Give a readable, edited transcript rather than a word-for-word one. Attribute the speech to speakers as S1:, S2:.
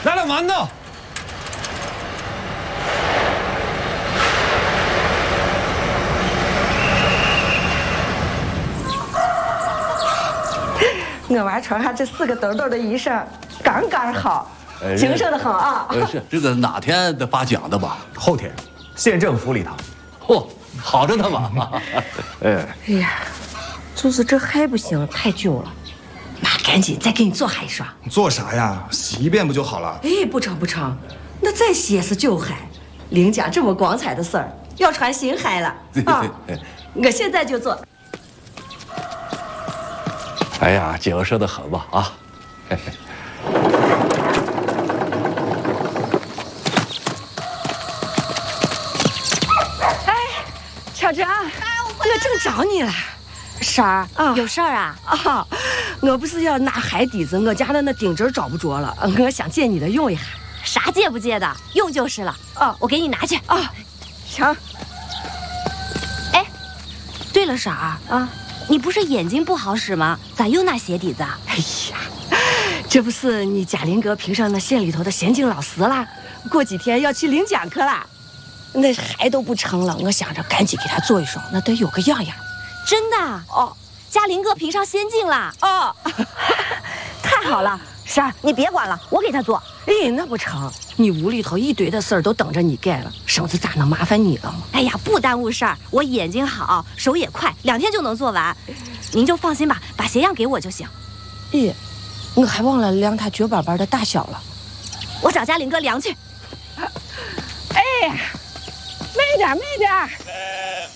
S1: 来了馒头。
S2: 我娃穿上这4个兜兜的衣裳，刚刚好，精神的很啊。
S3: 是这个哪天得发奖的吧？
S1: 后天，县政府里头。
S3: 嚯，好着呢嘛。
S2: 哎呀，就是这还不行，太久了。妈，赶紧再给你做海刷。
S4: 做啥呀？洗一遍不就好了？
S2: 哎，不成不成，那再洗也是旧海。林家这么光彩的事儿，要穿新海了啊！我现在就做。
S3: 哎呀，姐夫说的很吧啊！
S2: 哎，小张，我正找你了。
S5: 婶儿
S2: 啊，
S5: 有事儿啊？
S2: 啊，我不是要拿海底子，我家的那钉针找不着了，我想借你的用一下。
S5: 啥借不借的，用就是了。
S2: 哦，
S5: 我给你拿去。
S2: 啊，行。
S5: 哎，对了，婶儿啊，你不是眼睛不好使吗？咋又拿鞋底子啊？
S2: 哎呀，这不是你嘉林哥评上那县里头的先进老师啦，过几天要去领奖课啦。那还都不成了，我想着赶紧给他做一双，那得有个样样。
S5: 真的？
S2: 哦，
S5: 嘉林哥评上先进了。
S2: 哦，
S5: 太好了，婶儿，你别管了，我给他做。
S2: 哎，那不成，你屋里头一堆的事儿都等着你干了，婶子咋能麻烦你了吗？
S5: 哎呀，不耽误事儿，我眼睛好，手也快，2天就能做完。您就放心吧，把鞋样给我就行。
S2: 咦，我还忘了量他脚板板的大小了，
S5: 我找嘉林哥量去。
S2: 哎，慢点，慢点。